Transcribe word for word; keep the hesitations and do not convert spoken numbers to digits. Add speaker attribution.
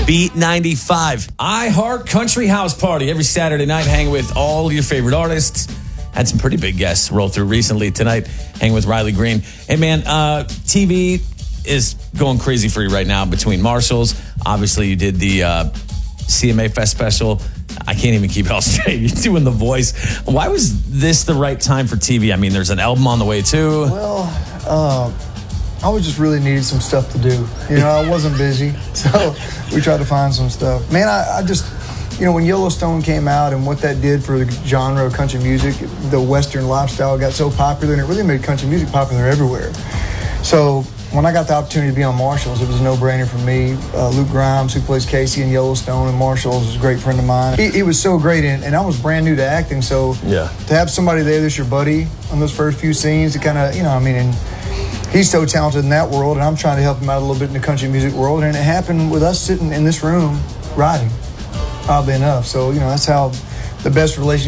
Speaker 1: Beat ninety-five.
Speaker 2: I Heart Country House Party every Saturday night. Hang with all your favorite artists. Had some pretty big guests roll through recently. Tonight, hang with Riley Green. Hey, man, uh, T V is going crazy for you right now between Marshalls. Obviously, you did the uh, C M A Fest special. I can't even keep it all straight. You're doing The Voice. Why was this the right time for T V? I mean, there's an album on the way, too.
Speaker 3: Well, uh, I was just really needed some stuff to do. You know, I wasn't busy, so we tried to find some stuff. Man, I, I just, you know, when Yellowstone came out and what that did for the genre of country music, the Western lifestyle got so popular, and it really made country music popular everywhere. So when I got the opportunity to be on Marshalls, it was a no-brainer for me. Uh, Luke Grimes, who plays Casey in Yellowstone and Marshalls, is a great friend of mine. He, he was so great, and, and I was brand new to acting, so
Speaker 1: yeah.
Speaker 3: to have somebody there that's your buddy on those first few scenes, to kind of, you know, I mean, and he's so talented in that world, and I'm trying to help him out a little bit in the country music world, and it happened with us sitting in this room writing, oddly enough. So, you know, that's how the best relationship